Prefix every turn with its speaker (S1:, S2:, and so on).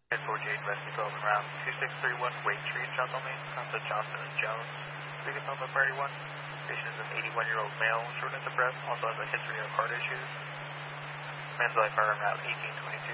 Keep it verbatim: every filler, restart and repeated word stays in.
S1: ten forty-eight Rescue twelve and round two six three one Wade Street, gentlemen. Contact Johnson and Jones. Speaking on the Murray one. Patient is an eighty-one-year-old male, shortness of breath, also has a history of heart issues. Man's life are around eighteen twenty-two.